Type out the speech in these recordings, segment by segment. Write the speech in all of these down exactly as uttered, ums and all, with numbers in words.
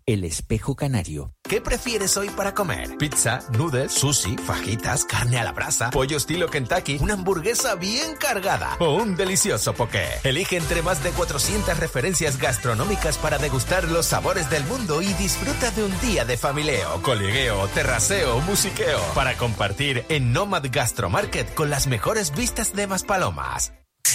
El Espejo Canario. ¿Qué prefieres hoy para comer? ¿Pizza, noodles, sushi, fajitas, carne a la brasa, pollo estilo Kentucky, una hamburguesa bien cargada o un delicioso poké? Elige entre más de cuatrocientas referencias gastronómicas para degustar los sabores del mundo y disfruta de un día de familieo, colegueo, terraceo, musiqueo para compartir en Nomad Gastromarket con las mejores vistas de Maspalomas.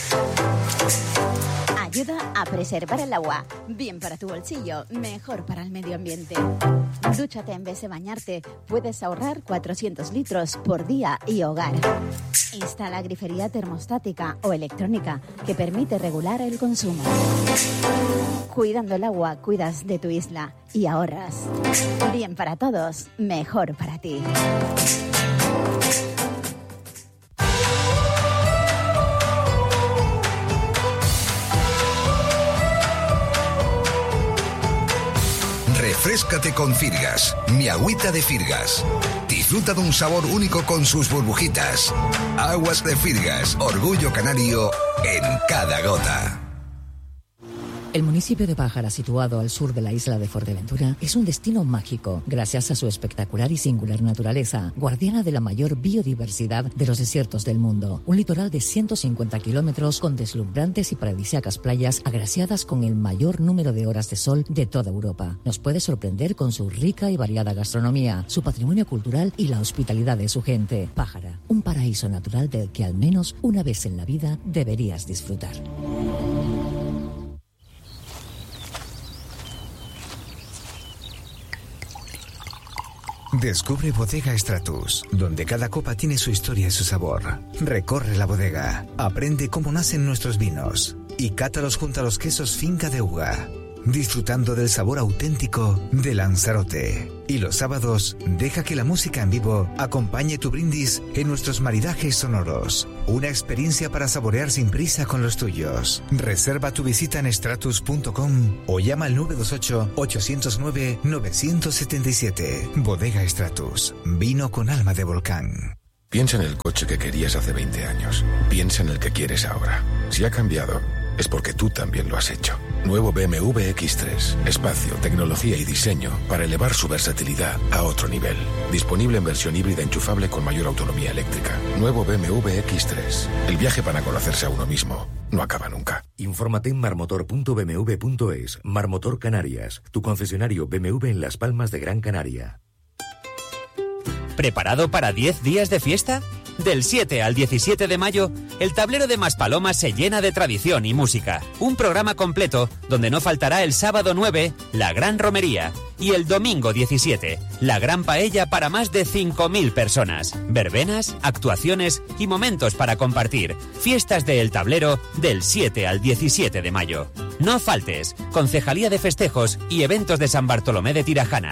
Ayuda a preservar el agua. Bien para tu bolsillo, mejor para el medio ambiente. Dúchate en vez de bañarte. Puedes ahorrar cuatrocientos litros por día y hogar. Instala grifería termostática o electrónica que permite regular el consumo. Cuidando el agua, cuidas de tu isla y ahorras. Bien para todos, mejor para ti. Refréscate con Firgas, mi agüita de Firgas. Disfruta de un sabor único con sus burbujitas. Aguas de Firgas, orgullo canario en cada gota. El municipio de Pájara, situado al sur de la isla de Fuerteventura, es un destino mágico gracias a su espectacular y singular naturaleza, guardiana de la mayor biodiversidad de los desiertos del mundo. Un litoral de ciento cincuenta kilómetros con deslumbrantes y paradisíacas playas agraciadas con el mayor número de horas de sol de toda Europa. Nos puede sorprender con su rica y variada gastronomía, su patrimonio cultural y la hospitalidad de su gente. Pájara, un paraíso natural del que al menos una vez en la vida deberías disfrutar. Descubre Bodega Stratus, donde cada copa tiene su historia y su sabor. Recorre la bodega, aprende cómo nacen nuestros vinos y cátalos junto a los quesos Finca de Uga, disfrutando del sabor auténtico de Lanzarote. Y los sábados, deja que la música en vivo acompañe tu brindis en nuestros maridajes sonoros. Una experiencia para saborear sin prisa con los tuyos. Reserva tu visita en stratus punto com o llama al nueve dos ocho, ocho cero nueve, nueve siete siete. Bodega Stratus, vino con alma de volcán. Piensa en el coche que querías hace veinte años. Piensa en el que quieres ahora. Si ha cambiado, es porque tú también lo has hecho. Nuevo B M W X tres. Espacio, tecnología y diseño para elevar su versatilidad a otro nivel. Disponible en versión híbrida enchufable con mayor autonomía eléctrica. Nuevo B M W X tres. El viaje para conocerse a uno mismo no acaba nunca. Infórmate en marmotor punto b m w punto es. Marmotor Canarias, tu concesionario B M W en Las Palmas de Gran Canaria. ¿Preparado para diez días de fiesta? Del siete al diecisiete de mayo, el tablero de Maspalomas se llena de tradición y música. Un programa completo donde no faltará el sábado nueve, la Gran Romería, y el domingo diecisiete, la Gran Paella para más de cinco mil personas. Verbenas, actuaciones y momentos para compartir. Fiestas de El Tablero del siete al diecisiete de mayo. No faltes. Concejalía de Festejos y Eventos de San Bartolomé de Tirajana.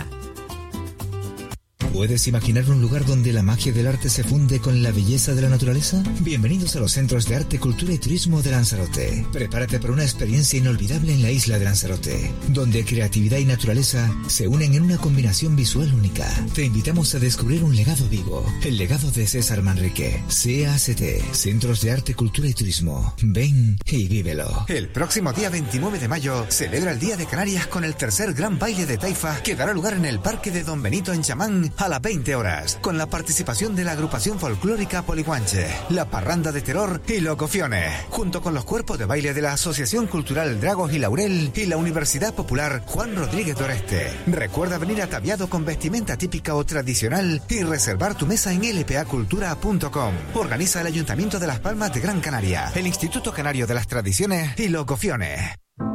¿Puedes imaginar un lugar donde la magia del arte se funde con la belleza de la naturaleza? Bienvenidos a los Centros de Arte, Cultura y Turismo de Lanzarote. Prepárate para una experiencia inolvidable en la isla de Lanzarote, donde creatividad y naturaleza se unen en una combinación visual única. Te invitamos a descubrir un legado vivo, el legado de César Manrique. C A C T, Centros de Arte, Cultura y Turismo. Ven y vívelo. El próximo día veintinueve de mayo celebra el Día de Canarias con el tercer gran baile de Taifa que dará lugar en el Parque de Don Benito en Chamán a las veinte horas, con la participación de la agrupación folclórica Poliguanche, la Parranda de Terror y Locofione, junto con los cuerpos de baile de la Asociación Cultural Dragos y Laurel y la Universidad Popular Juan Rodríguez Doreste. Recuerda venir ataviado con vestimenta típica o tradicional y reservar tu mesa en l p a cultura punto com. Organiza el Ayuntamiento de Las Palmas de Gran Canaria, el Instituto Canario de las Tradiciones y Locofione.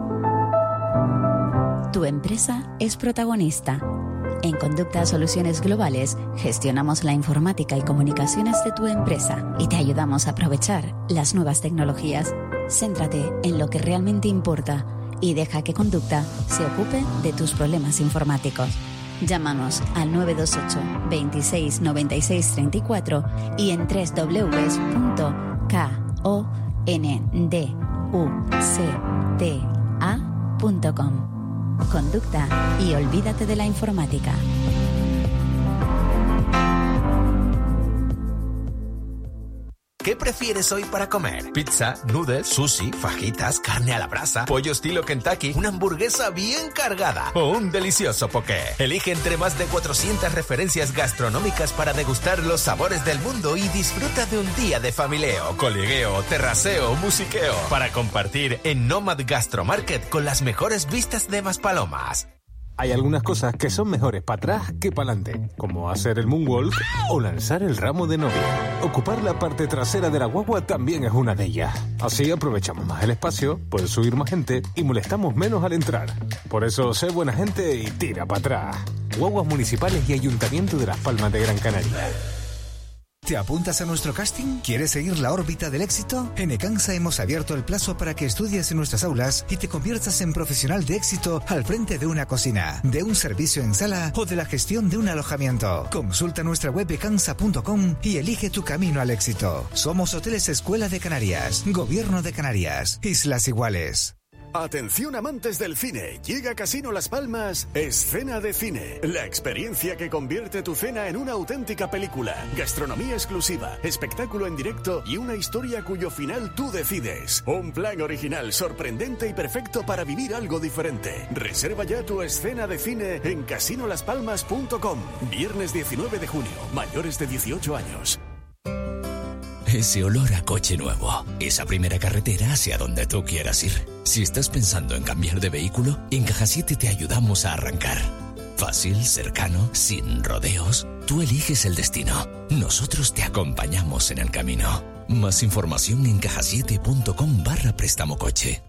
Tu empresa es protagonista. En Conducta Soluciones Globales gestionamos la informática y comunicaciones de tu empresa y te ayudamos a aprovechar las nuevas tecnologías. Céntrate en lo que realmente importa y deja que Conducta se ocupe de tus problemas informáticos. Llámanos al nueve dos ocho, veintiséis, noventa y seis, treinta y cuatro y en doble u doble u doble u punto conducta punto com. Conducta y olvídate de la informática. ¿Qué prefieres hoy para comer? ¿Pizza, noodles, sushi, fajitas, carne a la brasa, pollo estilo Kentucky, una hamburguesa bien cargada o un delicioso poké? Elige entre más de cuatrocientas referencias gastronómicas para degustar los sabores del mundo y disfruta de un día de familieo, coligueo, terraceo, musiqueo para compartir en Nomad Gastromarket con las mejores vistas de Maspalomas. Hay algunas cosas que son mejores para atrás que para adelante, como hacer el moonwalk o lanzar el ramo de novia. Ocupar la parte trasera de la guagua también es una de ellas. Así aprovechamos más el espacio, puede subir más gente y molestamos menos al entrar. Por eso, sé buena gente y tira para atrás. Guaguas municipales y Ayuntamiento de Las Palmas de Gran Canaria. ¿Te apuntas a nuestro casting? ¿Quieres seguir la órbita del éxito? En Ecansa hemos abierto el plazo para que estudies en nuestras aulas y te conviertas en profesional de éxito al frente de una cocina, de un servicio en sala o de la gestión de un alojamiento. Consulta nuestra web ecansa punto com y elige tu camino al éxito. Somos Hoteles Escuela de Canarias, Gobierno de Canarias, Islas Iguales. Atención amantes del cine, llega a Casino Las Palmas Escena de Cine, la experiencia que convierte tu cena en una auténtica película, gastronomía exclusiva, espectáculo en directo y una historia cuyo final tú decides. Un plan original, sorprendente y perfecto para vivir algo diferente. Reserva ya tu escena de cine en casino las palmas punto com. Viernes diecinueve de junio, mayores de dieciocho años. Ese olor a coche nuevo, esa primera carretera hacia donde tú quieras ir. Si estás pensando en cambiar de vehículo, en Caja siete te ayudamos a arrancar. Fácil, cercano, sin rodeos. Tú eliges el destino. Nosotros te acompañamos en el camino. Más información en caja siete punto com barra préstamo coche.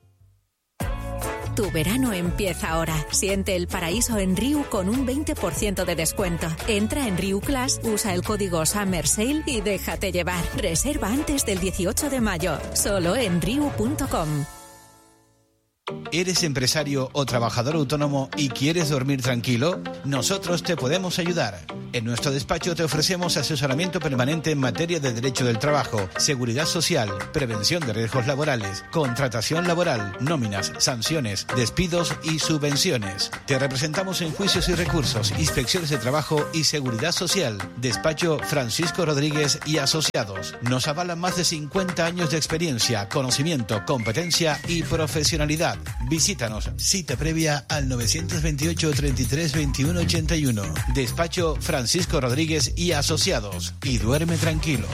Tu verano empieza ahora. Siente el paraíso en Riu con un veinte por ciento de descuento. Entra en Riu Class, usa el código Summer Sale y déjate llevar. Reserva antes del dieciocho de mayo. Solo en riu punto com. ¿Eres empresario o trabajador autónomo y quieres dormir tranquilo? Nosotros te podemos ayudar. En nuestro despacho te ofrecemos asesoramiento permanente en materia de derecho del trabajo, seguridad social, prevención de riesgos laborales, contratación laboral, nóminas, sanciones, despidos y subvenciones. Te representamos en juicios y recursos, inspecciones de trabajo y seguridad social. Despacho Francisco Rodríguez y Asociados. Nos avalan más de cincuenta años de experiencia, conocimiento, competencia y profesionalidad. Visítanos, cita previa al nueve dos ocho, treinta y tres, veintiuno ochenta y uno. Despacho Francisco Rodríguez y Asociados. Y duerme tranquilo.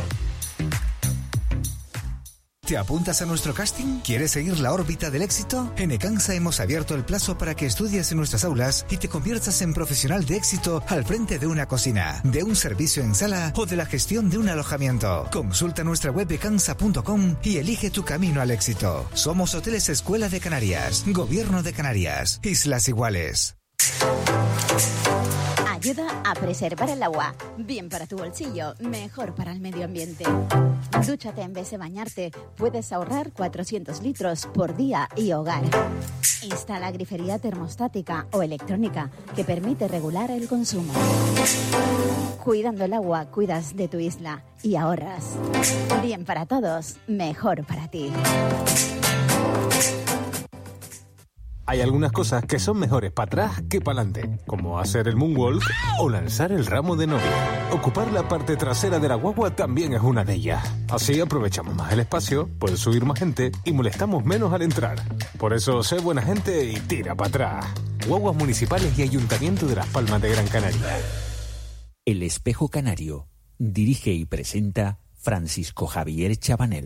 ¿Te apuntas a nuestro casting? ¿Quieres seguir la órbita del éxito? En Ecansa hemos abierto el plazo para que estudies en nuestras aulas y te conviertas en profesional de éxito al frente de una cocina, de un servicio en sala o de la gestión de un alojamiento. Consulta nuestra web ecansa punto com y elige tu camino al éxito. Somos Hoteles Escuela de Canarias, Gobierno de Canarias, Islas Iguales. Ayuda a preservar el agua. Bien para tu bolsillo, mejor para el medio ambiente. Dúchate en vez de bañarte. Puedes ahorrar cuatrocientos litros por día y hogar. Instala grifería termostática o electrónica que permite regular el consumo. Cuidando el agua, cuidas de tu isla y ahorras. Bien para todos, mejor para ti. Hay algunas cosas que son mejores para atrás que para adelante, como hacer el moonwalk o lanzar el ramo de novia. Ocupar la parte trasera de la guagua también es una de ellas. Así aprovechamos más el espacio, puede subir más gente y molestamos menos al entrar. Por eso, sé buena gente y tira para atrás. Guaguas municipales y Ayuntamiento de Las Palmas de Gran Canaria. El Espejo Canario. Dirige y presenta Francisco Javier Chabanel.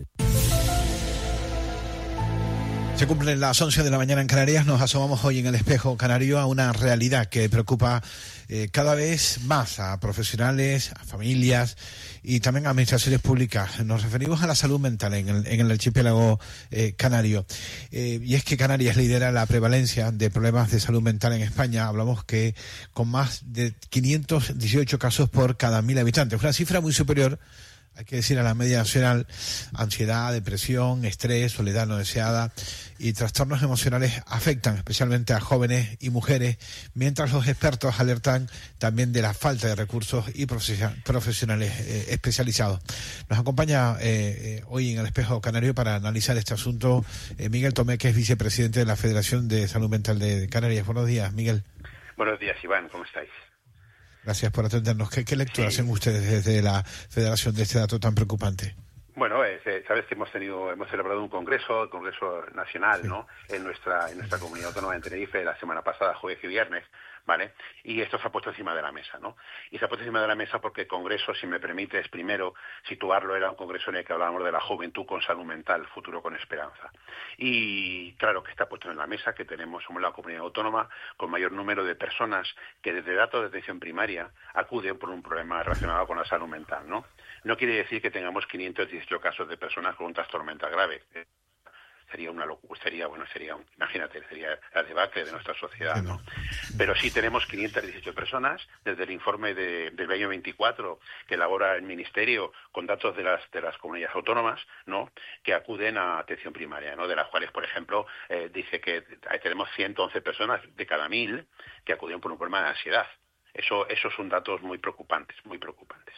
Se cumplen las once de la mañana en Canarias. Nos asomamos hoy en el Espejo Canario a una realidad que preocupa eh, cada vez más a profesionales, a familias y también a administraciones públicas. Nos referimos a la salud mental en el, en el archipiélago eh, canario. Eh, y es que Canarias lidera la prevalencia de problemas de salud mental en España. Hablamos que con más de quinientos dieciocho casos por cada mil habitantes. Una cifra muy superior, hay que decir, a la media nacional. Ansiedad, depresión, estrés, soledad no deseada y trastornos emocionales afectan especialmente a jóvenes y mujeres, mientras los expertos alertan también de la falta de recursos y profesionales eh, especializados. Nos acompaña eh, eh, hoy en el Espejo Canario para analizar este asunto eh, Miguel Tomé, que es vicepresidente de la Federación de Salud Mental de Canarias. Buenos días, Miguel. Buenos días, Iván. ¿Cómo estáis? Gracias por atendernos. ¿Qué, qué lectura sí. hacen ustedes desde la Federación de este dato tan preocupante? Bueno, eh, sabes que hemos tenido, hemos celebrado un congreso, el Congreso Nacional, sí. ¿no? En nuestra, en nuestra comunidad autónoma de Tenerife la semana pasada, jueves y viernes, ¿vale? Y esto se ha puesto encima de la mesa, ¿no? Y se ha puesto encima de la mesa porque el congreso, si me permites, primero situarlo, era un congreso en el que hablábamos de la juventud con salud mental, futuro con esperanza. Y claro que está puesto en la mesa que tenemos, somos la comunidad autónoma con mayor número de personas que desde datos de atención primaria acuden por un problema relacionado con la salud mental, ¿no? No quiere decir que tengamos quinientos dieciocho casos de personas con un trastorno mental grave. Sería una locura, sería, bueno, sería, imagínate, sería la debacle de nuestra sociedad, ¿no? Pero sí tenemos quinientas dieciocho personas, desde el informe de, del año veinticuatro que elabora el Ministerio con datos de las de las comunidades autónomas, ¿no? Que acuden a atención primaria, ¿no? De las cuales, por ejemplo, eh, dice que tenemos ciento once personas de cada mil que acuden por un problema de ansiedad. Eso, esos son datos muy preocupantes, muy preocupantes.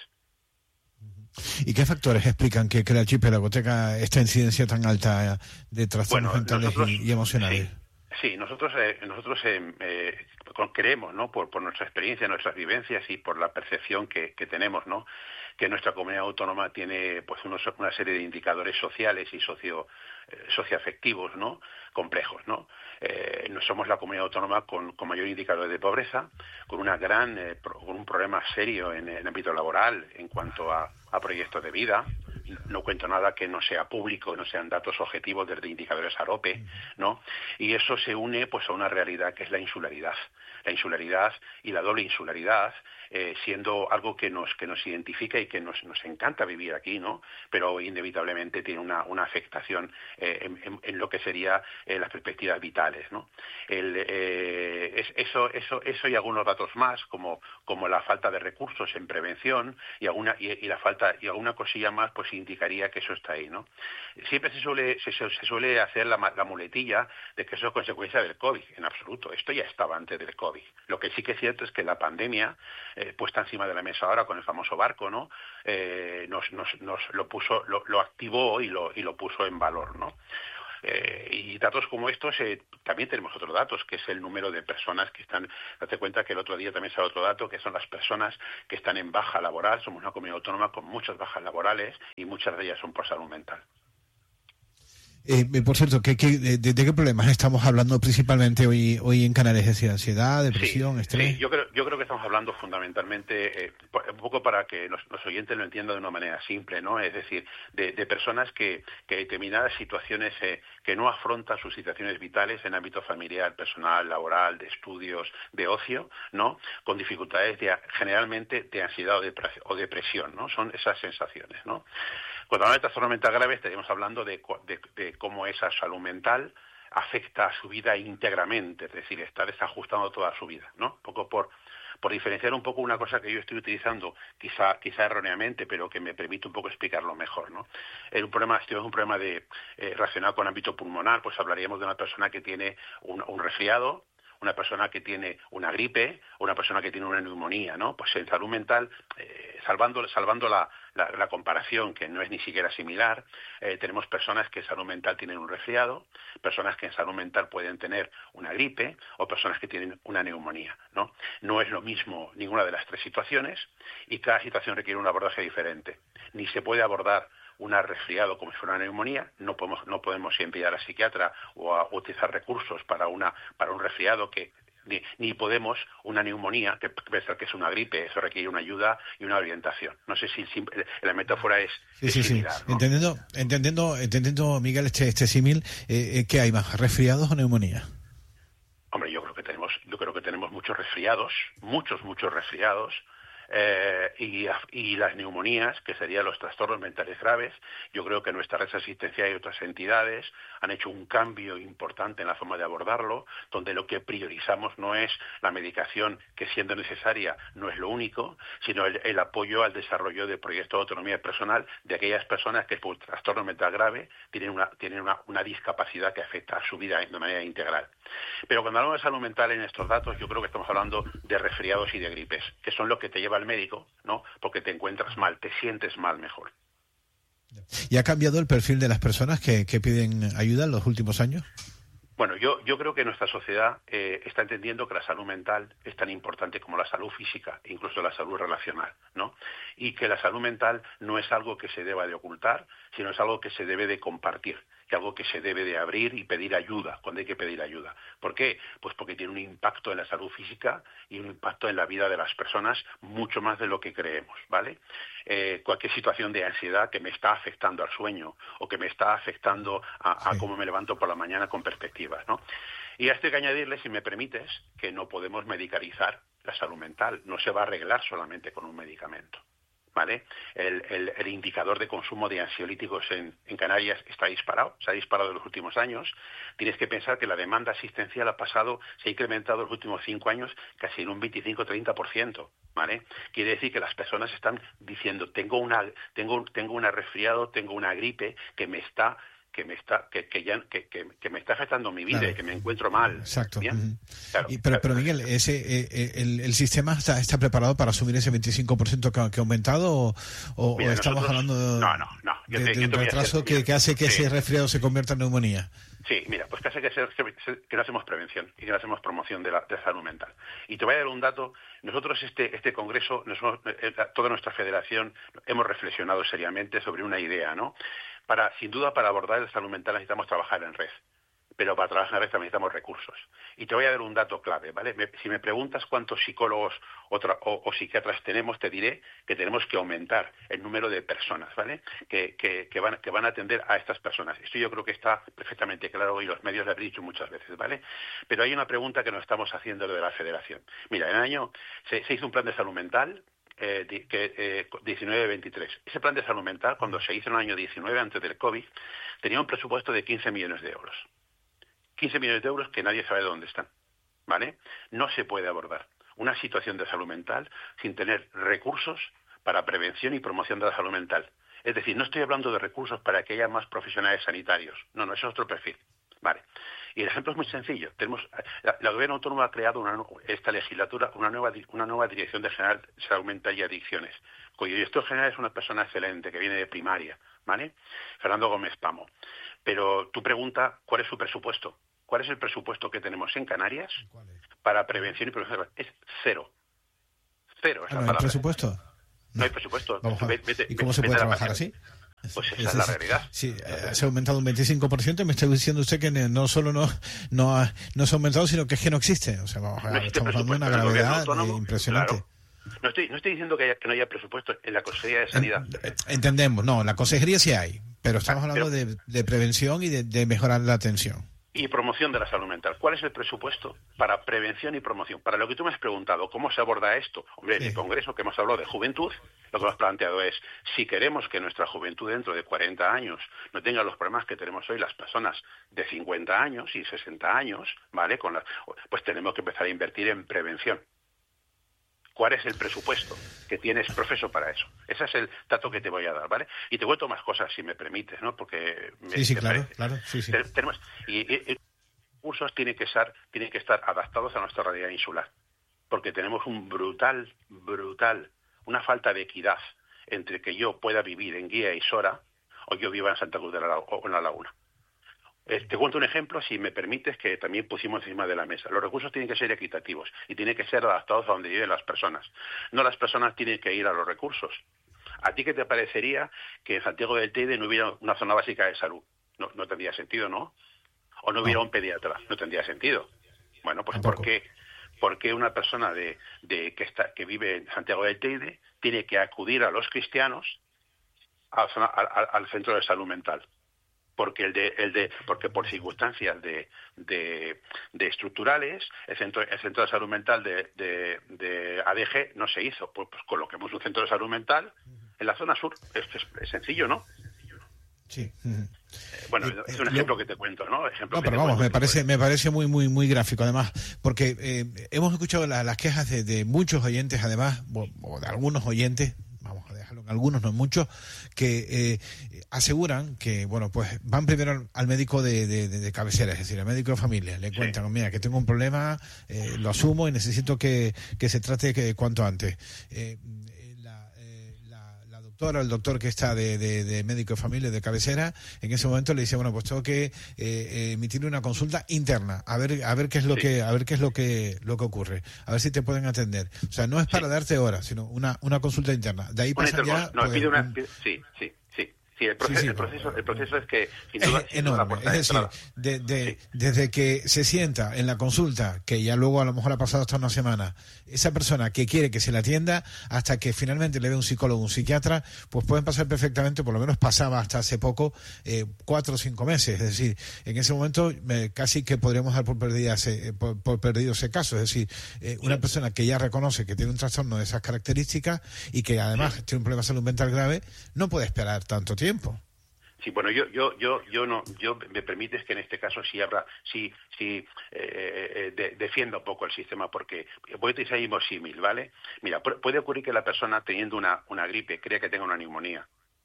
¿Y qué factores explican que, que la archipiélagoteca esta incidencia tan alta de trastornos bueno, mentales nosotros, y, y emocionales? Sí, sí nosotros eh, nosotros eh, eh, creemos, ¿no? Por, por nuestra experiencia, nuestras vivencias y por la percepción que, que tenemos, ¿no? Que nuestra comunidad autónoma tiene pues unos, una serie de indicadores sociales y socio eh, socioafectivos, ¿no? Complejos, ¿no? Eh, no somos la comunidad autónoma con, con mayor indicador de pobreza, con una gran eh, pro, con un problema serio en el ámbito laboral en cuanto a, a proyectos de vida. No cuento nada que no sea público, no sean datos objetivos desde indicadores AROPE, ¿no? Y eso se une pues a una realidad que es la insularidad. La insularidad y la doble insularidad, eh, siendo algo que nos que nos identifica y que nos nos encanta vivir aquí, ¿no? Pero inevitablemente tiene una una afectación eh, en, en, en lo que sería eh, las perspectivas vitales, ¿no? El, eh, es, eso eso eso y algunos datos más, como como la falta de recursos en prevención y alguna y, y la falta y alguna cosilla más, pues indicaría que eso está ahí, ¿no? Siempre se suele se, se suele hacer la, la muletilla de que eso es consecuencia del COVID. En absoluto, esto ya estaba antes del COVID. Lo que sí que es cierto es que la pandemia, eh, puesta encima de la mesa ahora con el famoso barco, ¿no? Eh, nos, nos, nos lo puso, lo, lo activó y lo, y lo puso en valor, ¿no? Eh, y datos como estos, eh, también tenemos otros datos, que es el número de personas que están, date cuenta que el otro día también sale otro dato, que son las personas que están en baja laboral. Somos una comunidad autónoma con muchas bajas laborales y muchas de ellas son por salud mental. Eh, por cierto, ¿qué, qué, de, de qué problemas estamos hablando principalmente hoy hoy en Canarias? Es decir, ansiedad, depresión, sí, estrés. Sí, yo creo, yo creo que estamos hablando fundamentalmente, eh, un poco para que los, los oyentes lo entiendan de una manera simple, ¿no? Es decir, de, de personas que, que determinadas situaciones eh, que no afrontan sus situaciones vitales en ámbito familiar, personal, laboral, de estudios, de ocio, ¿no? Con dificultades de, generalmente de ansiedad o, depres- o depresión, ¿no? Son esas sensaciones, ¿no? Cuando hablamos de trastorno mental grave estaríamos hablando de, de, de cómo esa salud mental afecta a su vida íntegramente, es decir, está desajustando toda su vida, ¿no? Un poco por, por diferenciar un poco una cosa que yo estoy utilizando, quizá quizá erróneamente, pero que me permite un poco explicarlo mejor, ¿no? En un problema, si tenemos un problema de eh, relacionado con ámbito pulmonar, pues hablaríamos de una persona que tiene un, un resfriado, una persona que tiene una gripe, o una persona que tiene una neumonía, ¿no? Pues en salud mental, eh, salvando, salvando la, la, la comparación, que no es ni siquiera similar, eh, tenemos personas que en salud mental tienen un resfriado, personas que en salud mental pueden tener una gripe, o personas que tienen una neumonía, ¿no? No es lo mismo ninguna de las tres situaciones, y cada situación requiere un abordaje diferente. Ni se puede abordar una resfriado como si fuera una neumonía, no podemos no podemos siempre ir a la psiquiatra o a utilizar recursos para una para un resfriado que ni, ni podemos una neumonía que pensar que es una gripe, eso requiere una ayuda y una orientación. No sé si, si la metáfora es, sí, es sí, similar, sí. ¿no? Entendiendo, entendiendo, entendiendo, Miguel, este este símil, eh, ¿qué hay más, resfriados o neumonía? Hombre, yo creo que tenemos yo creo que tenemos muchos resfriados, muchos muchos resfriados. Eh, y, y las neumonías, que serían los trastornos mentales graves. Yo creo que nuestra red asistencial y otras entidades han hecho un cambio importante en la forma de abordarlo, donde lo que priorizamos no es la medicación, que siendo necesaria no es lo único, sino el, el apoyo al desarrollo de proyectos de autonomía personal de aquellas personas que por trastorno mental grave tienen una tienen una, una discapacidad que afecta a su vida de manera integral. Pero cuando hablamos de salud mental en estos datos, yo creo que estamos hablando de resfriados y de gripes, que son lo que te lleva al médico, ¿no? Porque te encuentras mal, te sientes mal mejor. ¿Y ha cambiado el perfil de las personas que, que piden ayuda en los últimos años? Bueno, yo, yo creo que nuestra sociedad eh, está entendiendo que la salud mental es tan importante como la salud física, incluso la salud relacional, ¿no? Y que la salud mental no es algo que se deba de ocultar, sino es algo que se debe de compartir, que algo que se debe de abrir y pedir ayuda, cuando hay que pedir ayuda. ¿Por qué? Pues porque tiene un impacto en la salud física y un impacto en la vida de las personas mucho más de lo que creemos, ¿vale? Eh, cualquier situación de ansiedad que me está afectando al sueño o que me está afectando a, a cómo me levanto por la mañana con perspectivas, ¿no? Y a esto hay que añadirle, si me permites, que no podemos medicalizar la salud mental, no se va a arreglar solamente con un medicamento, ¿vale? El, el, el indicador de consumo de ansiolíticos en, en Canarias está disparado, se ha disparado en los últimos años. Tienes que pensar que la demanda asistencial ha pasado, se ha incrementado en los últimos cinco años casi en un veinticinco a treinta por ciento, ¿vale? Quiere decir que las personas están diciendo, tengo una, tengo, tengo una resfriado, tengo una gripe que me está... que me está que, que ya que, que, que me está afectando mi vida, claro, y que me encuentro mal. Exacto. ¿Bien? Uh-huh. Claro, y, pero, claro. pero Miguel, ese eh, el, el sistema está, está preparado para asumir ese veinticinco por ciento que, que ha aumentado o, o, Mira, o estamos nosotros, hablando de, no, no, no. Yo de, te, de yo un te retraso hacer, que, que hace que sí. ese resfriado se convierta en neumonía. Sí, mira, pues que hace que, se, que no hacemos prevención y que no hacemos promoción de la, de la salud mental. Y te voy a dar un dato. Nosotros este este congreso, nosotros, toda nuestra federación, hemos reflexionado seriamente sobre una idea, ¿no? Para, sin duda, para abordar la salud mental necesitamos trabajar en red, pero para trabajar en red también necesitamos recursos. Y te voy a dar un dato clave, ¿vale? Me, si me preguntas cuántos psicólogos o, tra, o, o psiquiatras tenemos, te diré que tenemos que aumentar el número de personas, ¿vale? Que, que, que, van, que van a atender a estas personas. Esto yo creo que está perfectamente claro y los medios lo han dicho muchas veces, ¿vale? Pero hay una pregunta que nos estamos haciendo de la federación. Mira, en el año se, se hizo un plan de salud mental, Eh, que, eh, diecinueve veintitrés. Ese plan de salud mental, cuando se hizo en el año diecinueve, antes del COVID, tenía un presupuesto de quince millones de euros. quince millones de euros que nadie sabe dónde están, ¿vale? No se puede abordar una situación de salud mental sin tener recursos para prevención y promoción de la salud mental. Es decir, no estoy hablando de recursos para que haya más profesionales sanitarios. No, no, ese es otro perfil. Vale. Y el ejemplo es muy sencillo. Tenemos la, la Gobierno Autónomo ha creado una, esta legislatura una nueva una nueva Dirección de General de Salud Mental y Adicciones, cuyo director general es una persona excelente que viene de primaria, ¿vale? Fernando Gómez Pamo. Pero tu pregunta, ¿cuál es su presupuesto? ¿Cuál es el presupuesto que tenemos en Canarias para prevención y promoción? Es cero. Cero. Ah, ¿no hay presupuesto? No hay presupuesto. Vamos a ver. Vete, ¿Y cómo vete, se puede vete trabajar así? Pues esa es, es la realidad. Sí, eh, se ha aumentado un veinticinco por ciento y me está diciendo usted que no solo no no, ha, no se ha aumentado, sino que es que no existe. O sea, vamos a ver, no estamos hablando de una gravedad autónomo, impresionante. Claro. No estoy, no estoy diciendo que, haya, que no haya presupuesto en la Consejería de Sanidad. Entendemos, no, la Consejería sí hay, pero estamos hablando pero, de, de prevención y de, de mejorar la atención. Y promoción de la salud mental. ¿Cuál es el presupuesto para prevención y promoción? Para lo que tú me has preguntado, ¿cómo se aborda esto? Hombre, en sí. el Congreso que hemos hablado de juventud, lo que hemos planteado es, si queremos que nuestra juventud dentro de cuarenta años no tenga los problemas que tenemos hoy las personas de cincuenta años y sesenta años, ¿vale? Con la, pues tenemos que empezar a invertir en prevención. ¿Cuál es el presupuesto que tienes, profesor, para eso? Ese es el dato que te voy a dar, ¿vale? Y te cuento más cosas, si me permites, ¿no? Porque me, sí, sí, claro, parece. claro, sí, sí. Tenemos, y, y, y cursos tienen que estar, tienen que estar adaptados a nuestra realidad insular, porque tenemos un brutal, brutal, una falta de equidad entre que yo pueda vivir en Guía y Sora o yo viva en Santa Cruz de la, o en La Laguna. Eh, te cuento un ejemplo, si me permites, que también pusimos encima de la mesa. Los recursos tienen que ser equitativos y tienen que ser adaptados a donde viven las personas. No las personas tienen que ir a los recursos. ¿A ti qué te parecería que en Santiago del Teide no hubiera una zona básica de salud? No, no tendría sentido, ¿no? O no hubiera no. un pediatra, no tendría sentido. Bueno, pues ¿por qué, ¿por qué una persona de, de que está que vive en Santiago del Teide tiene que acudir a los cristianos a, a, a, al centro de salud mental? Porque el de, el de, porque por circunstancias de, de, de estructurales, el centro, el centro de salud mental de, de, de A D G no se hizo. Pues, pues coloquemos un centro de salud mental en la zona sur. Es, es, es sencillo, ¿no? Sí. Eh, bueno, eh, es un ejemplo yo, que te cuento, ¿no? Ejemplo no, pero vamos, me parece, me parece muy, muy, muy gráfico, además, porque eh, hemos escuchado la, las quejas de, de muchos oyentes, además, o, o de algunos oyentes. Vamos a dejarlo en algunos, no en muchos, que eh, aseguran que, bueno, pues van primero al, al médico de, de, de, de cabecera, es decir, al médico de familia, le cuentan, sí. mira, que tengo un problema, eh, lo asumo y necesito que, que se trate que cuanto antes. Eh, la, eh, la, la doctora doctor, al doctor que está de, de, de médico de familia, de cabecera, en ese momento le dice, bueno, pues tengo que eh, emitir una consulta interna, a ver a ver qué es lo sí. que a ver qué es lo que lo que ocurre, a ver si te pueden atender. O sea, no es para sí. darte horas, sino una una consulta interna. De ahí pasa ya... No, pues, pide una... un... Pide, sí, sí, sí. Sí, el proceso, sí, sí, el, proceso, el proceso es que sin duda, es enorme, sin duda es decir, de, de, sí. desde que se sienta en la consulta, que ya luego a lo mejor ha pasado hasta una semana, esa persona que quiere que se le atienda, hasta que finalmente le ve un psicólogo, un psiquiatra, pues pueden pasar perfectamente, por lo menos pasaba hasta hace poco, eh, cuatro o cinco meses. Es decir, en ese momento eh, casi que podríamos dar por, perdida ese, por, por perdido ese caso. Es decir, eh, una sí. persona que ya reconoce que tiene un trastorno de esas características y que además sí. tiene un problema de salud mental grave, no puede esperar tanto tiempo. Tiempo. Sí, bueno, yo, yo, yo, yo no, yo me permites que en este caso sí habrá, sí, sí eh, de, defienda un poco el sistema, porque voy a utilizar el mismo símil, ¿vale? Mira, puede ocurrir que la persona teniendo una, una gripe crea que tenga una neumonía,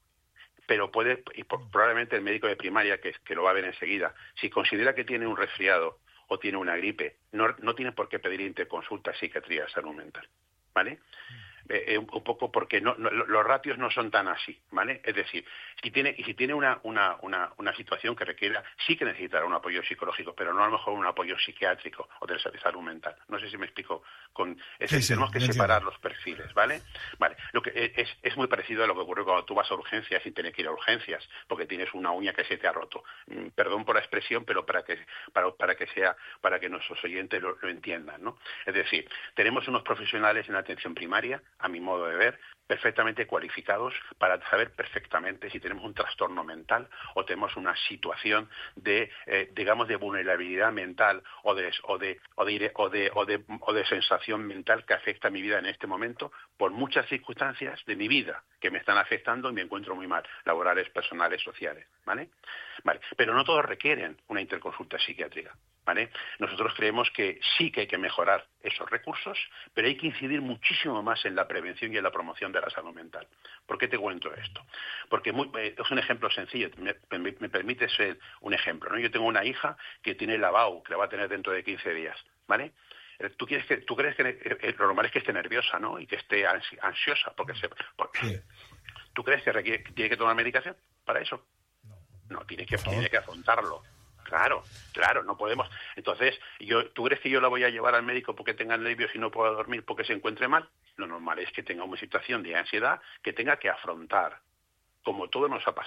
pero puede, y probablemente el médico de primaria que, que lo va a ver enseguida, si considera que tiene un resfriado o tiene una gripe, no, no tiene por qué pedir interconsulta a psiquiatría de salud mental, ¿vale? Eh, un, un poco porque no, no, los ratios no son tan así, ¿vale? Es decir, si tiene y si tiene una, una, una, una situación que requiera, sí que necesitará un apoyo psicológico, pero no a lo mejor un apoyo psiquiátrico o de salud mental. No sé si me explico. Con es sí, sí, tenemos que separar entiendo. Los perfiles, ¿vale? Vale. Lo que es, es muy parecido a lo que ocurre cuando tú vas a urgencias y tienes que ir a urgencias porque tienes una uña que se te ha roto. Mm, perdón por la expresión, pero para que para, para que sea para que nuestros oyentes lo, lo entiendan, ¿no? Es decir, tenemos unos profesionales en la atención primaria, a mi modo de ver, perfectamente cualificados para saber perfectamente si tenemos un trastorno mental o tenemos una situación de, eh, digamos, de vulnerabilidad mental o de o de o de, o de o de o de sensación mental que afecta a mi vida en este momento por muchas circunstancias de mi vida que me están afectando y me encuentro muy mal, laborales, personales, sociales, ¿vale? Vale, pero no todos requieren una interconsulta psiquiátrica, ¿vale? Nosotros creemos que sí que hay que mejorar esos recursos, pero hay que incidir muchísimo más en la prevención y en la promoción de la salud mental. ¿Por qué te cuento esto? Porque muy, eh, es un ejemplo sencillo, me, me, me permite ser un ejemplo, ¿no? Yo tengo una hija que tiene la B A U, que la va a tener dentro de quince días, ¿vale? ¿Tú, quieres que, tú crees que eh, lo normal es que esté nerviosa, ¿no? Y que esté ansi- ansiosa, porque se... Porque, sí. ¿Tú crees que, requiere, que tiene que tomar medicación para eso? No, no tiene que, tiene que afrontarlo. Claro, claro, no podemos. Entonces, yo, ¿tú crees que yo la voy a llevar al médico porque tenga nervios y no pueda dormir porque se encuentre mal? Lo normal es que tenga una situación de ansiedad que tenga que afrontar, como todo nos ha pasado.